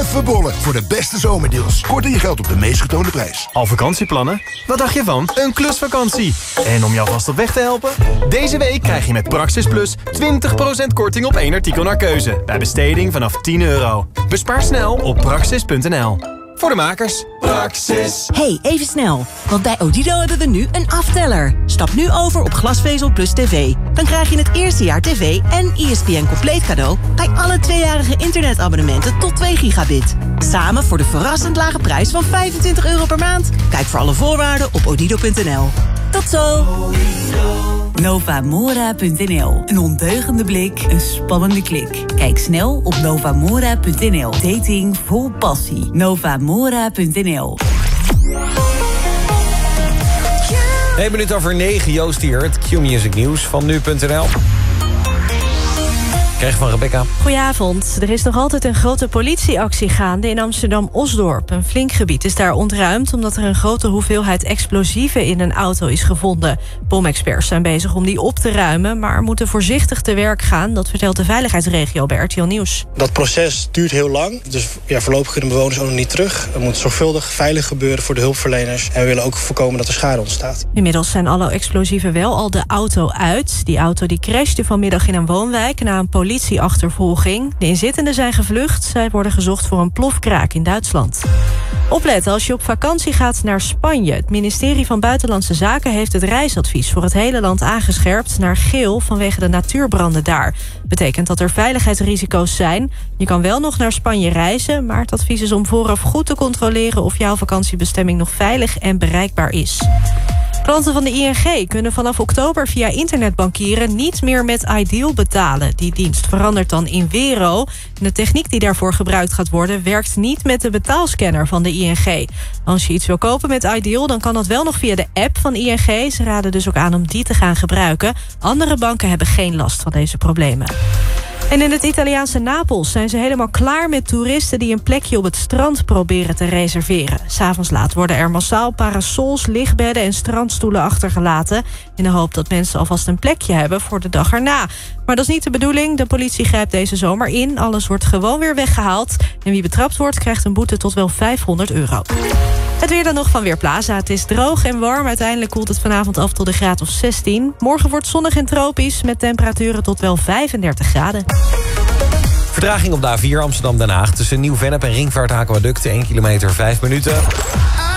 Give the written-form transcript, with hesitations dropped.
Muffe bollen voor de beste zomerdeals. Korting je geld op de meest getoonde prijs. Al vakantieplannen? Wat dacht je van een klusvakantie? En om jou vast op weg te helpen? Deze week krijg je met Praxis Plus 20% korting op 1 artikel naar keuze. Bij besteding vanaf €10. Bespaar snel op praxis.nl. Voor de makers. Praxis. Hey, even snel. Want bij Odido hebben we nu een afteller. Stap nu over op glasvezel plus tv. Dan krijg je het eerste jaar tv en ESPN compleet cadeau bij alle 2-jarige internetabonnementen tot 2 gigabit. Samen voor de verrassend lage prijs van €25 per maand. Kijk voor alle voorwaarden op odido.nl. Tot zo! Novamora.nl. Een ondeugende blik, een spannende klik. Kijk snel op novamora.nl. Dating vol passie. Novamora.nl. 1 minuut over 9, Joost hier, het Q-Music nieuws van nu.nl. Krijg van Rebecca. Goedenavond. Er is nog altijd een grote politieactie gaande in Amsterdam-Osdorp. Een flink gebied is daar ontruimd omdat er een grote hoeveelheid explosieven in een auto is gevonden. Bomexperts zijn bezig om die op te ruimen, maar moeten voorzichtig te werk gaan. Dat vertelt de veiligheidsregio bij RTL Nieuws. Dat proces duurt heel lang, dus voorlopig kunnen bewoners ook nog niet terug. Het moet zorgvuldig, veilig gebeuren voor de hulpverleners. En we willen ook voorkomen dat er schade ontstaat. Inmiddels zijn alle explosieven wel al de auto uit. Die auto die crashte vanmiddag in een woonwijk na een politieachtervolging. De inzittenden zijn gevlucht. Zij worden gezocht voor een plofkraak in Duitsland. Opletten als je op vakantie gaat naar Spanje. Het ministerie van Buitenlandse Zaken heeft het reisadvies voor het hele land aangescherpt naar geel vanwege de natuurbranden daar. Betekent dat er veiligheidsrisico's zijn. Je kan wel nog naar Spanje reizen, maar het advies is om vooraf goed te controleren of jouw vakantiebestemming nog veilig en bereikbaar is. Klanten van de ING kunnen vanaf oktober via internetbankieren niet meer met Ideal betalen. Die dienst verandert dan in Wero. En de techniek die daarvoor gebruikt gaat worden werkt niet met de betaalscanner van de ING. Als je iets wil kopen met Ideal, dan kan dat wel nog via de app van ING. Ze raden dus ook aan om die te gaan gebruiken. Andere banken hebben geen last van deze problemen. En in het Italiaanse Napels zijn ze helemaal klaar met toeristen die een plekje op het strand proberen te reserveren. 'S Avonds laat worden er massaal parasols, lichtbedden en strandstoelen achtergelaten in de hoop dat mensen alvast een plekje hebben voor de dag erna. Maar dat is niet de bedoeling. De politie grijpt deze zomer in. Alles wordt gewoon weer weggehaald. En wie betrapt wordt, krijgt een boete tot wel €500. Het weer dan nog van Weerplaza. Het is droog en warm. Uiteindelijk koelt het vanavond af tot een graad of 16. Morgen wordt zonnig en tropisch met temperaturen tot wel 35 graden. Vertraging op de A4 Amsterdam-Den Haag tussen Nieuw-Vennep en Ringvaartaquaduct. 1 kilometer, 5 minuten.